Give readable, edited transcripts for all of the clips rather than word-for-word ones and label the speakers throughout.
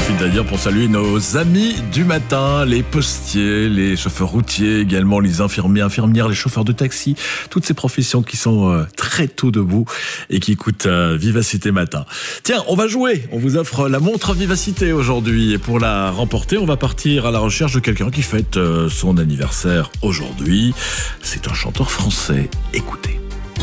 Speaker 1: profite d'ailleurs pour saluer nos amis du matin, les postiers, les chauffeurs routiers, également les infirmiers, infirmières, les chauffeurs de taxi, toutes ces professions qui sont très tôt debout et qui écoutent Vivacité Matin. Tiens, on va jouer, on vous offre la montre Vivacité aujourd'hui et pour la remporter, on va partir à la recherche de quelqu'un qui fête son anniversaire aujourd'hui. C'est un chanteur français, écoutez.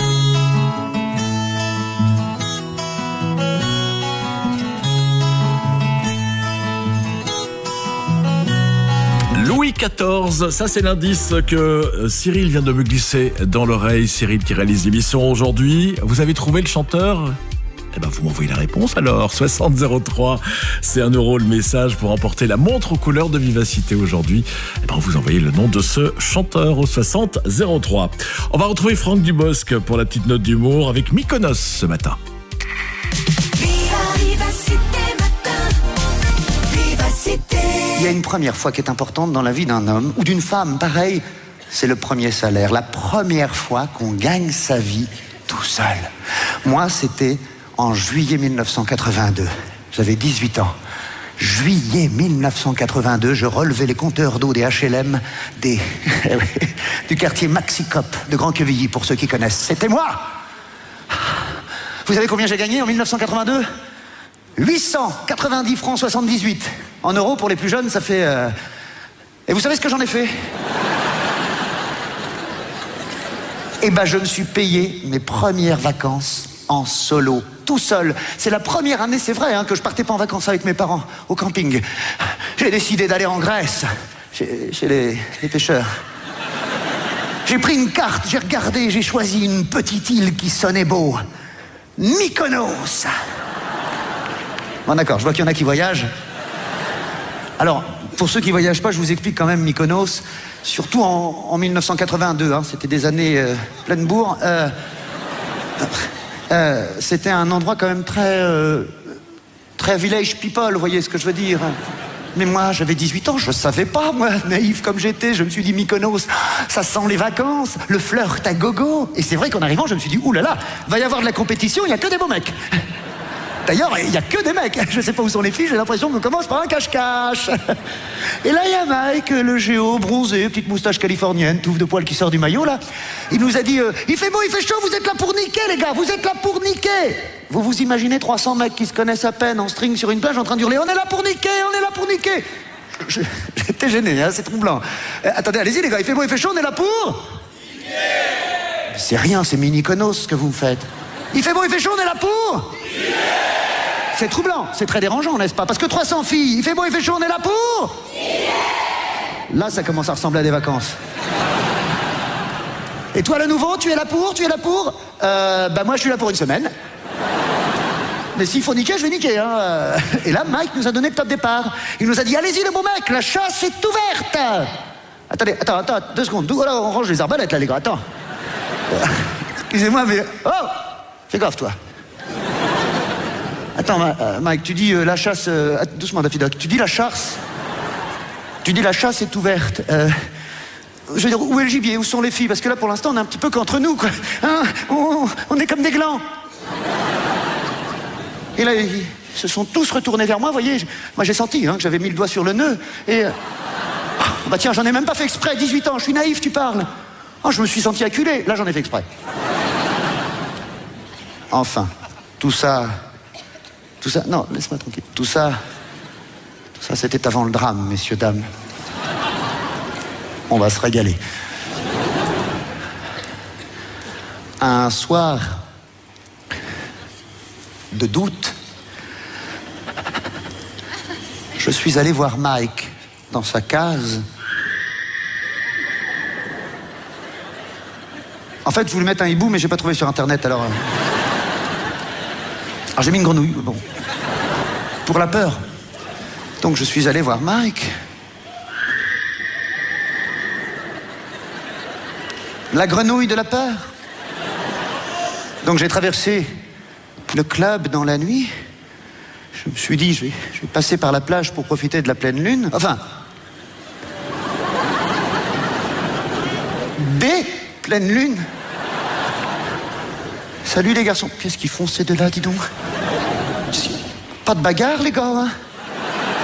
Speaker 1: Louis XIV, ça c'est l'indice que Cyril vient de me glisser dans l'oreille. Cyril qui réalise l'émission aujourd'hui. Vous avez trouvé le chanteur ? Eh ben vous m'envoyez la réponse alors, 6003, c'est 1 € le message pour emporter la montre aux couleurs de Vivacité aujourd'hui. Eh ben vous envoyez le nom de ce chanteur au 6003. On va retrouver Franck Dubosc pour la petite note d'humour avec Mykonos ce matin.
Speaker 2: Il y a une première fois qui est importante dans la vie d'un homme ou d'une femme, pareil, c'est le premier salaire. La première fois qu'on gagne sa vie tout seul. Moi, c'était en juillet 1982. J'avais 18 ans. Juillet 1982, je relevais les compteurs d'eau des HLM du quartier Maxicop de Grand-Quevilly, pour ceux qui connaissent. C'était moi! Vous savez combien j'ai gagné en 1982? 890 francs 78. En euros, pour les plus jeunes, ça fait... Et vous savez ce que j'en ai fait? Eh ben, je me suis payé mes premières vacances en solo, tout seul. C'est la première année, c'est vrai, que je partais pas en vacances avec mes parents, au camping. J'ai décidé d'aller en Grèce, chez les pêcheurs. J'ai pris une carte, j'ai regardé, j'ai choisi une petite île qui sonnait beau. Mykonos. Bon d'accord, je vois qu'il y en a qui voyagent. Alors, pour ceux qui ne voyagent pas, je vous explique quand même Mykonos, surtout en 1982, c'était des années pleine bourre. C'était un endroit quand même très village people, vous voyez ce que je veux dire. Mais moi, j'avais 18 ans, je ne savais pas, moi, naïf comme j'étais, je me suis dit Mykonos, ça sent les vacances, le flirt à gogo. Et c'est vrai qu'en arrivant, je me suis dit, oulala, va y avoir de la compétition, il n'y a que des beaux mecs. D'ailleurs, il n'y a que des mecs. Je ne sais pas où sont les filles, j'ai l'impression qu'on commence par un cache-cache. Et là, il y a Mike, le géo, bronzé, petite moustache californienne, touffe de poils qui sort du maillot, là. Il nous a dit, il fait beau, il fait chaud, vous êtes là pour niquer, les gars, vous êtes là pour niquer. Vous vous imaginez 300 mecs qui se connaissent à peine en string sur une plage en train d'hurler, on est là pour niquer, on est là pour niquer. J'étais gêné, c'est troublant. Attendez, allez-y, les gars, il fait beau, il fait chaud, on est là pour niquer. C'est rien, c'est Mykonos ce que vous me faites. Il fait beau, il fait chaud, on est là pour niquer. C'est troublant, c'est très dérangeant, n'est-ce pas? Parce que 300 filles, il fait beau, il fait chaud, on est là pour yeah. Là, ça commence à ressembler à des vacances. Et toi, le nouveau, tu es là pour? Bah moi, je suis là pour une semaine. Mais s'il faut niquer, je vais niquer. Et là, Mike nous a donné le top départ. Il nous a dit, allez-y, les beaux mecs, la chasse est ouverte. Attends, 2 secondes. D'où alors on range les arbalètes, là, les gars, attends. Excusez-moi, mais... Oh, fais gaffe, toi. Attends, Mike, tu dis la chasse... doucement, Dafidoc. Tu dis la chasse... Tu dis la chasse est ouverte. Je veux dire, où est le gibier? Où sont les filles? Parce que là, pour l'instant, on est un petit peu qu'entre nous, quoi. On est comme des glands. Et là, ils se sont tous retournés vers moi, vous voyez. Moi, j'ai senti que j'avais mis le doigt sur le nœud. Et... bah tiens, j'en ai même pas fait exprès. 18 ans, je suis naïf, tu parles. Oh, je me suis senti acculé. Là, j'en ai fait exprès. Enfin, tout ça, non, laisse-moi tranquille. Tout ça, c'était avant le drame, messieurs, dames. On va se régaler. Un soir de doute, je suis allé voir Mike dans sa case. En fait, je voulais mettre un hibou, mais j'ai pas trouvé sur Internet, alors j'ai mis une grenouille, bon. Pour la peur. Donc je suis allé voir Mike. La grenouille de la peur. Donc j'ai traversé le club dans la nuit. Je me suis dit, je vais passer par la plage pour profiter de la pleine lune. Enfin... des pleines lunes. Salut les garçons. Qu'est-ce qu'ils font ces deux-là, dis donc? Pas de bagarre, les gars,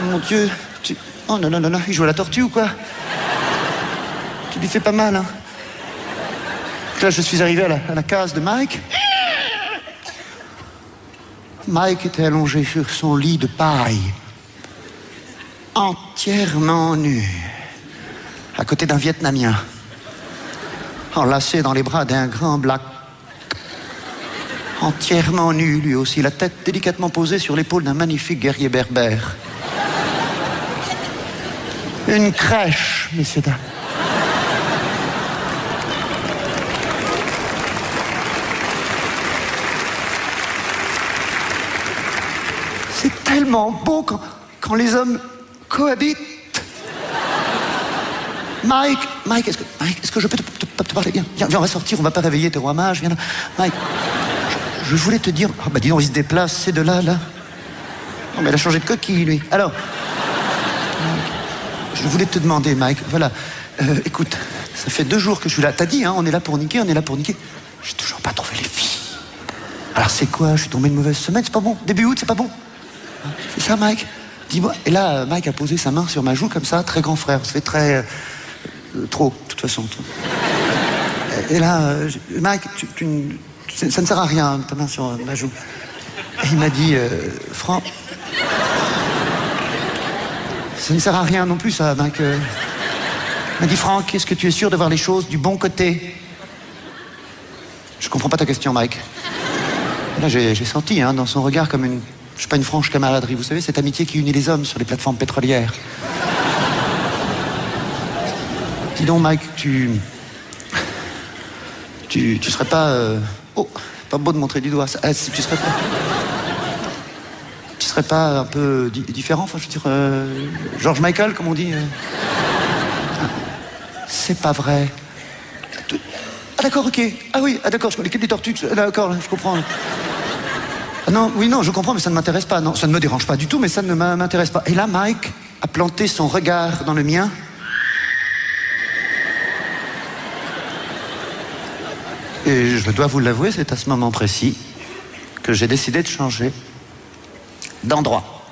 Speaker 2: Mon Dieu, Oh non, il joue à la tortue ou quoi? Tu lui fais pas mal, hein? Là, je suis arrivé à la case de Mike. Mike était allongé sur son lit de paille, entièrement nu, à côté d'un Vietnamien, enlacé dans les bras d'un grand black, entièrement nu, lui aussi, la tête délicatement posée sur l'épaule d'un magnifique guerrier berbère. Une crèche, messieurs, dames. C'est tellement beau quand les hommes cohabitent. Mike, est-ce que je peux te parler? Viens, on va sortir, on va pas réveiller tes rois mages, viens là. Mike, je voulais te dire... Oh, bah dis donc, il se déplace, c'est de là. Non, mais il a changé de coquille, lui. Alors, je voulais te demander, Mike, voilà, écoute, ça fait 2 jours que je suis là. T'as dit, hein, on est là pour niquer. J'ai toujours pas trouvé les filles. Alors c'est quoi? Je suis tombé une mauvaise semaine, c'est pas bon. Début août, c'est pas bon. C'est ça, Mike? Dis-moi. Et là, Mike a posé sa main sur ma joue comme ça, très grand frère. Ça fait très... trop, de toute façon. Et là, Mike, ça ne sert à rien, ta main sur ma joue. Et il m'a dit, Franck... Ça ne sert à rien non plus, ça, Mike. Il m'a dit, Franck, est-ce que tu es sûr de voir les choses du bon côté? Je comprends pas ta question, Mike. Et là, j'ai senti, hein, dans son regard comme une... Je sais pas, une franche camaraderie. Vous savez, cette amitié qui unit les hommes sur les plateformes pétrolières. Dis donc, Mike, tu serais pas... Oh, pas beau de montrer du doigt. Tu serais pas un peu différent, enfin, je veux dire... George Michael, comme on dit. C'est pas vrai. Ah d'accord, ok. Ah oui, d'accord, je connais que des tortues. D'accord, là, je comprends. Ah non, oui, non, je comprends, mais ça ne m'intéresse pas. Non, ça ne me dérange pas du tout, mais ça ne m'intéresse pas. Et là, Mike a planté son regard dans le mien. Et je dois vous l'avouer, c'est à ce moment précis que j'ai décidé de changer d'endroit.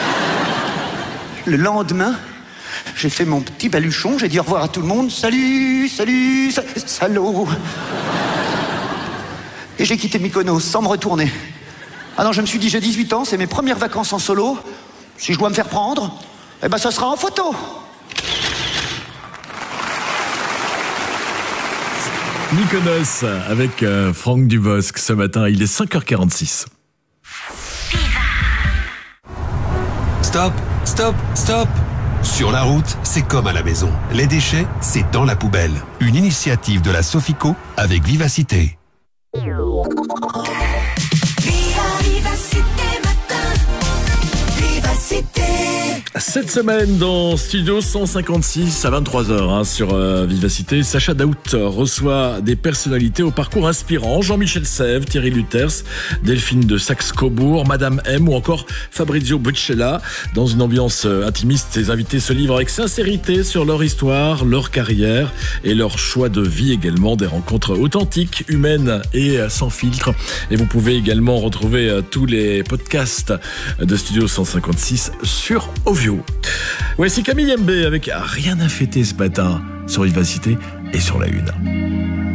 Speaker 2: Le lendemain, j'ai fait mon petit baluchon, j'ai dit au revoir à tout le monde. Salut, salaud. Et j'ai quitté Mykonos sans me retourner. Ah non, je me suis dit, j'ai 18 ans, c'est mes premières vacances en solo. Si je dois me faire prendre, eh ben ça sera en photo.
Speaker 1: Mykonos avec Franck Dubosc ce matin, il est 5h46.
Speaker 3: Stop. Sur la route, c'est comme à la maison. Les déchets, c'est dans la poubelle. Une initiative de la Sofico avec Vivacité.
Speaker 1: Cette semaine dans Studio 156 à 23h sur Vivacité, Sacha Daout reçoit des personnalités au parcours inspirant. Jean-Michel Sèvres, Thierry Luters, Delphine de Saxe-Cobourg, Madame M ou encore Fabrizio Buccella. Dans une ambiance intimiste, ces invités se livrent avec sincérité sur leur histoire, leur carrière et leur choix de vie également. Des rencontres authentiques, humaines et sans filtre. Et vous pouvez également retrouver tous les podcasts de Studio 156 sur Ovio. Voici Camille MB avec Rien à fêter ce matin sur Vivacité et sur la Une.